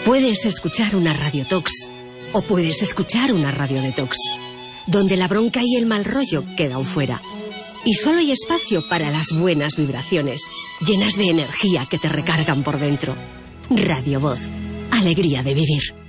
Puedes escuchar una radiotox o puedes escuchar una radiodetox, donde la bronca y el mal rollo quedan fuera. Y solo hay espacio para las buenas vibraciones, llenas de energía que te recargan por dentro. Radio Voz. Alegría de vivir.